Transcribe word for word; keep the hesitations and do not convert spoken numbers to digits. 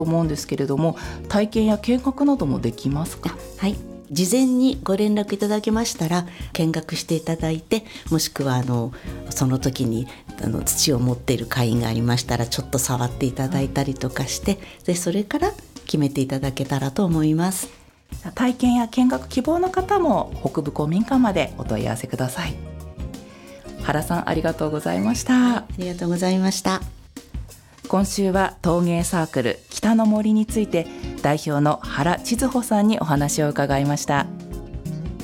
思うんですけれども、体験や見学などもできますか？ はい、事前にご連絡いただけましたら見学していただいて、もしくはあのその時にあの土を持っている会員がありましたらちょっと触っていただいたりとかして、でそれから決めていただけたらと思います。 体験や見学希望の方も北部公民館までお問い合わせください。原さん、ありがとうございました。 ありがとうございました。 今週は陶芸サークル北の森について代表の原千鶴穂さんにお話を伺いました。